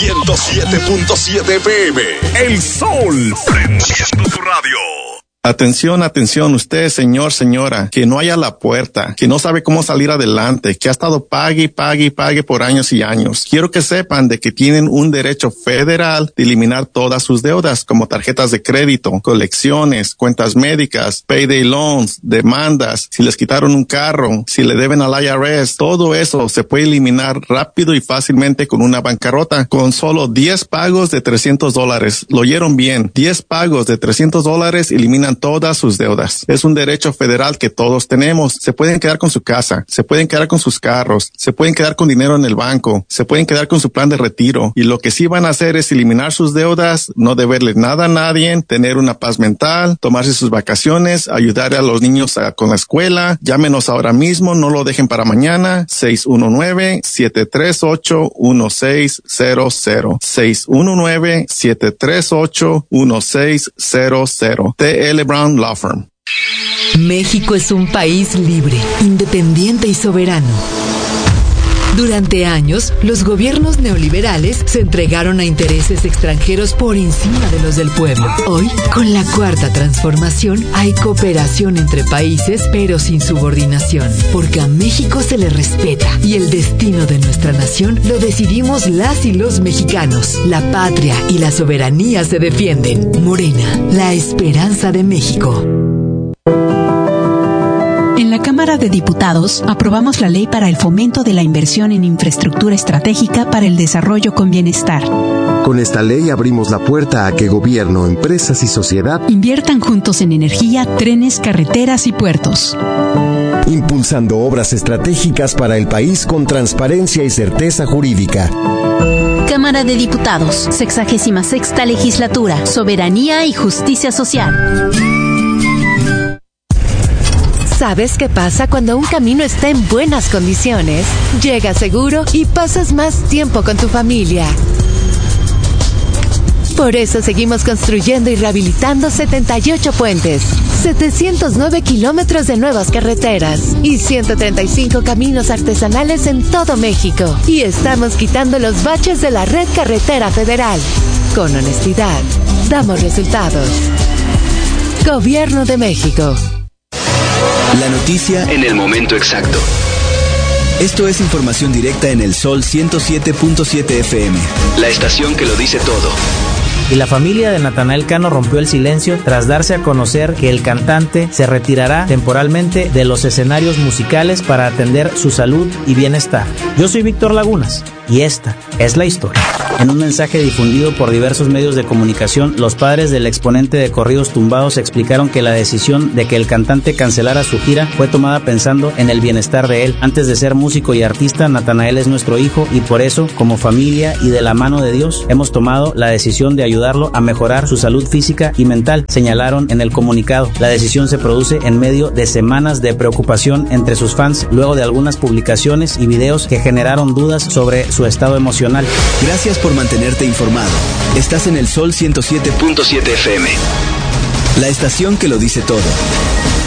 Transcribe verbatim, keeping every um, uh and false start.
ciento siete punto siete F M. El Sol, prendiendo tu radio. Atención, atención, usted, señor, señora, que no haya la puerta, que no sabe cómo salir adelante, que ha estado pague y pague y pague por años y años. Quiero que sepan de que tienen un derecho federal de eliminar todas sus deudas, como tarjetas de crédito, colecciones, cuentas médicas, payday loans, demandas, si les quitaron un carro, si le deben al I R S, todo eso se puede eliminar rápido y fácilmente con una bancarrota, con solo diez pagos de trescientos dólares. Lo oyeron bien, diez pagos de trescientos dólares eliminan todas sus deudas. Es un derecho federal que todos tenemos. Se pueden quedar con su casa, se pueden quedar con sus carros, se pueden quedar con dinero en el banco, se pueden quedar con su plan de retiro. Y lo que sí van a hacer es eliminar sus deudas, no deberle nada a nadie, tener una paz mental, tomarse sus vacaciones, ayudar a los niños a, con la escuela. Llámenos ahora mismo, no lo dejen para mañana. seis uno nueve, siete tres ocho, uno seis cero cero. seis uno nueve, siete tres ocho, uno seis cero cero. T L Brown Law Firm. México es un país libre, independiente y soberano. Durante años, los gobiernos neoliberales se entregaron a intereses extranjeros por encima de los del pueblo. Hoy, con la cuarta transformación, hay cooperación entre países, pero sin subordinación, porque a México se le respeta y el destino de nuestra nación lo decidimos las y los mexicanos. La patria y la soberanía se defienden. Morena, la esperanza de México. En la Cámara de Diputados aprobamos la ley para el fomento de la inversión en infraestructura estratégica para el desarrollo con bienestar. Con esta ley abrimos la puerta a que gobierno, empresas y sociedad inviertan juntos en energía, trenes, carreteras y puertos. Impulsando obras estratégicas para el país con transparencia y certeza jurídica. Cámara de Diputados, sexagésima sexta legislatura, soberanía y justicia social. ¿Sabes qué pasa cuando un camino está en buenas condiciones? Llegas seguro y pasas más tiempo con tu familia. Por eso seguimos construyendo y rehabilitando setenta y ocho puentes, setecientos nueve kilómetros de nuevas carreteras y ciento treinta y cinco caminos artesanales en todo México. Y estamos quitando los baches de la red carretera federal. Con honestidad, damos resultados. Gobierno de México. La noticia en el momento exacto. Esto es información directa en el Sol ciento siete punto siete F M, la estación que lo dice todo. Y la familia de Natanael Cano rompió el silencio tras darse a conocer que el cantante se retirará temporalmente de los escenarios musicales para atender su salud y bienestar. Yo soy Víctor Lagunas y esta es la historia. En un mensaje difundido por diversos medios de comunicación, los padres del exponente de corridos tumbados explicaron que la decisión de que el cantante cancelara su gira fue tomada pensando en el bienestar de él. Antes de ser músico y artista, Natanael es nuestro hijo y por eso, como familia y de la mano de Dios, hemos tomado la decisión de ayudarlo a mejorar su salud física y mental, señalaron en el comunicado. La decisión se produce en medio de semanas de preocupación entre sus fans, luego de algunas publicaciones y videos que generaron dudas sobre su estado emocional. Gracias por mantenerte informado. Estás en el Sol ciento siete punto siete F M, la estación que lo dice todo.